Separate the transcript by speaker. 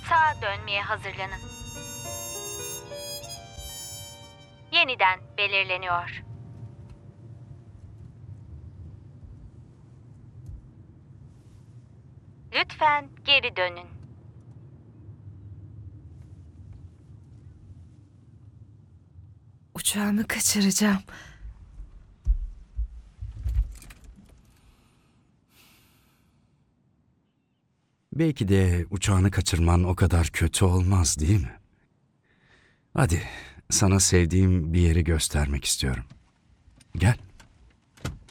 Speaker 1: Sağa dönmeye hazırlanın. Yeniden belirleniyor. Lütfen geri dönün.
Speaker 2: Uçağımı kaçıracağım.
Speaker 3: Belki de uçağını kaçırman o kadar kötü olmaz, değil mi? Hadi, sana sevdiğim bir yeri göstermek istiyorum. Gel.